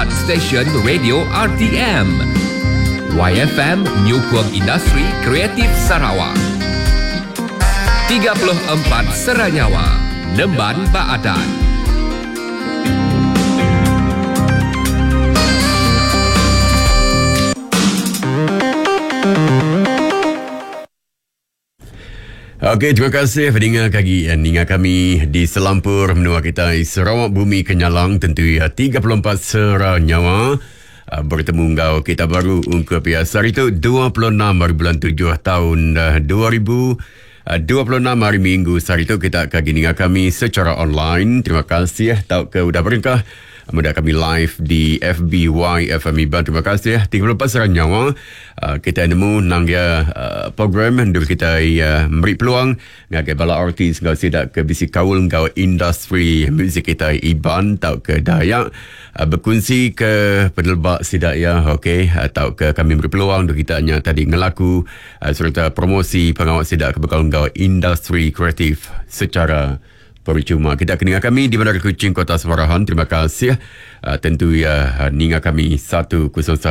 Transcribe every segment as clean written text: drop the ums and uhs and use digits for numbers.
stesen radio RTM. YFM menyokong industri kreatif Sarawak. 34 Seranyawa, Nemban Baadan. Okey, terima kasih pendengar kami di selampur menua kita Sarawak Bumi Kenyalang, tentu 34 Seranyawa. Bertemu kau kita baru ungkap hari itu 26 hari bulan 7 tahun 2026 hari Minggu. Hari itu kita akan dengar kami secara online. Terima kasih tahu ke udah berkah mudah kami live di FB YFM Iban. Terima kasih 34 Seranyawa. Kita nemu nang dia program untuk kita beri peluang ngagai bala artis ngau sidak ke bisi kaul ngau industri muzik kita Iban tahu ke Dayak berkongsi ke penelbak sidak ya. Okey, tahu ke kami beri peluang untuk kita hanya tadi ngelaku serta promosi pengawal sidak ke bekal ngau industri kreatif secara percuma. Kita akan dengar kami di Bandar Kuching, Kota Semarahan. Terima kasih. Tentu dengar kami 101.3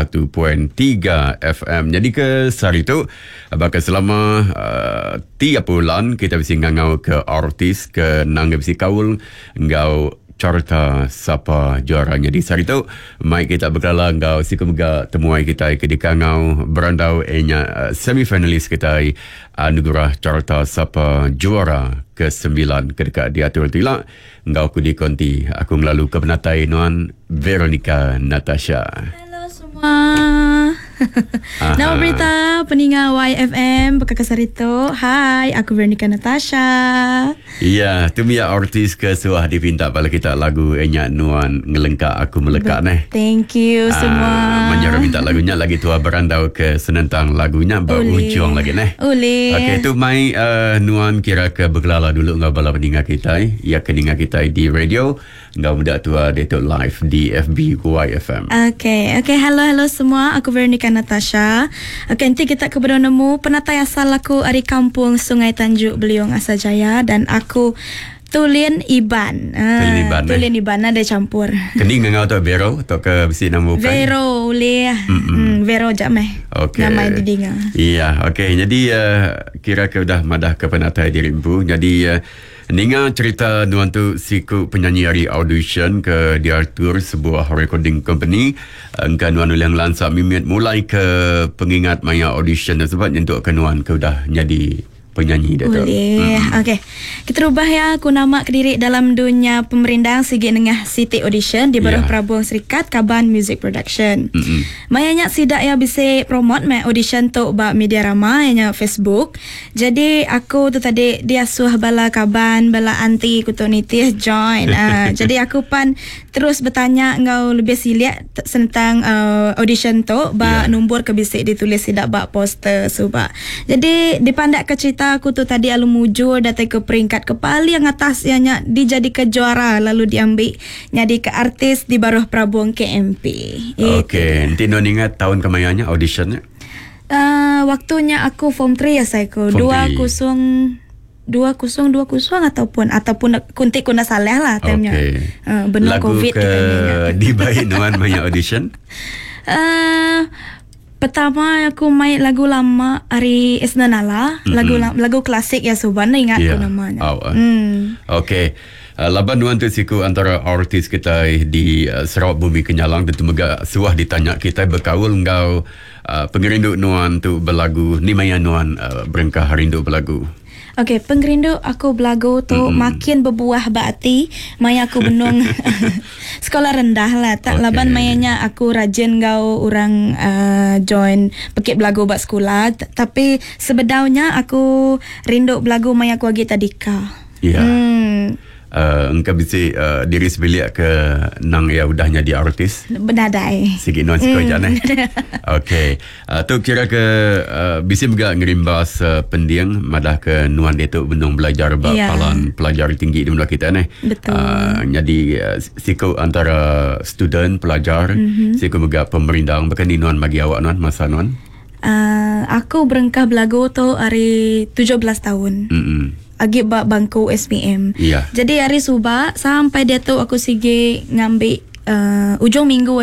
FM. Jadi ke hari itu, bahkan selama 3 bulan, kita bisa ngangau ke artis, ke nang bisa kaul, ngau carta siapa juaranya. Di hari itu, mai kita berkala ngau sikumga temuai kita ke di kangau berandau semifinalis kita anugerah carta siapa juara ke-9 kedekat diatur tilak. Ngau aku dikonti aku melalui ke penatai Nuan Veronica Natasha. Hello semua. Nama berita peningat YFM Bekakasar itu. Hai, aku Veronica Natasha. Ya, tu mia artis ke suah dipinta pada kita lagu Enyak Nuan Ngelengkak Aku Melekat neh. Thank you semua. Menyuruh minta lagunya lagi tua berandau ke senentang lagunya berujung lagi neh. Boleh. Okey, tu mai Nuan kira ke bergelala dulu ngau bala pendengar kita. Ya keningat kita di radio. Ngau muda tua Datuk live di FB YFM. Okay, hello semua. Aku Veronica Natasha. Okay, nanti kita kepada nemu penatai asal aku dari kampung Sungai Tanjung Beliung Asajaya dan aku Tulin Iban. Tulin Iban ada campur. Kening ngau tu Vero atau ke bisi nama bukan? Vero boleh. Vero jameh. Okay. Nama didengar. Iya, okey. Jadi kira ke dah madah ke penatai dirimpu. Jadi Ninga cerita Nuan tu siku penyanyi hari audition ke diatur sebuah recording company. Engkau Nuan ulang lansa mimit mulai ke pengingat maya audition sebab untuk ke Nuan ke dah jadi penyanyi dia tu. Boleh. Okey. Kita rubah ya aku nama kediri dalam dunia pemerindang sigi nengah City Audition di bawah Prabowo Serikat Kaban Music Production. Mayanya sidak ya bisa promote me audition tu ba media rama nya Facebook. Jadi aku tu tadi dia suah bala Kaban, bala anti kutoniti join. Jadi aku pan terus bertanya ngau lebih silia tentang audition tu ba nombor ke bisa ditulis sidak ba poster suba. Jadi dipandak ke cerita aku tu tadi alu mujur datang ke peringkat kepala yang atas yang dijadi ke juara lalu diambil jadi ke artis di Baruh Prabuang KMP. Okey, nanti non ingat tahun kemayanya auditionnya? Waktunya aku form 3 ya saya ku 2020 ataupun kuntik kuna salah lah timnya. Benar lagu COVID ke dibaik Nuan banyak audition? Pertama aku main lagu lama Ari Esnanala, lagu klasik ya Suban ingat aku namanya. Okey. Laban Nuan tu siku antara artis kita di Sarawak Bumi Kenyalang tentu mega suah ditanya kita berkaul engkau pengerindu Nuan tu berlagu ni maya Nuan berengkah rindu berlagu. Okey, pengerindu aku belagu tu makin berbuah berarti maya aku benung sekolah rendah lah. Tak laban mayanya aku rajin gau orang join pakai belagu buat sekolah. Tapi sebedaunya aku rindu belagu maya aku lagi tadika. Ya. Engkau bisa diri sebelik ke nang ya udahnya di artis benadai sikit Nuan sekolah okey tu kira ke bisa juga ngerimbas pendiang madah ke Nuan dia tu benung belajar palan pelajar tinggi di mana kita ni. Betul. Jadi siku antara student pelajar siku juga pemerintah bahkan di Nuan bagi awak Nuan masa Nuan aku berengkah belagu tu hari 17 tahun. Agi bangku SPM. Jadi hari subak sampai dia tu aku sigi ngambil ujung minggu